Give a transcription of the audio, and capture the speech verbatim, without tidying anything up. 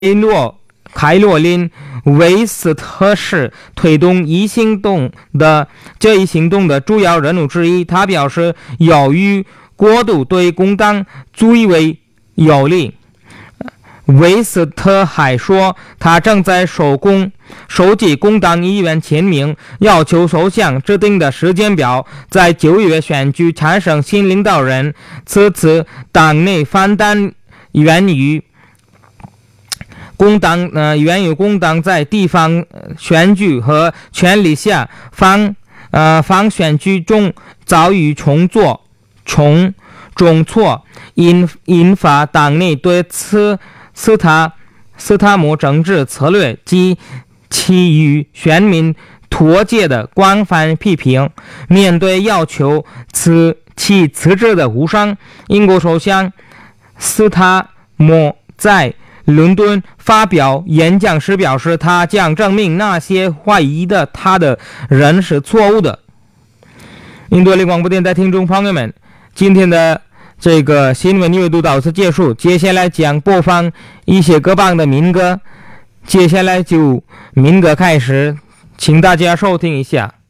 洛凯洛琳维斯特是推动一行动的这一行动的主要人物之一。他表示，由于国度对工党最为有利，维斯特还说，他正在收工收集工党议员签名，要求首相制定的时间表，在九月选举产生新领导人。此次党内反弹源于工党呃，源于工党在地方选举和权力下方呃方选举中遭遇重做重重挫，引引发党内对此斯塔斯塔姆政治策略及其与选民脱节的广泛批评。面对要求辞其辞职的呼声，英国首相斯塔姆在伦敦发表演讲时表示，他将证明那些怀疑的他的人是错误的。印度力广播电台听众朋友们，今天的这个新闻阅读到此结束，接下来将播放一些各邦的民歌，接下来就民歌开始，请大家收听一下。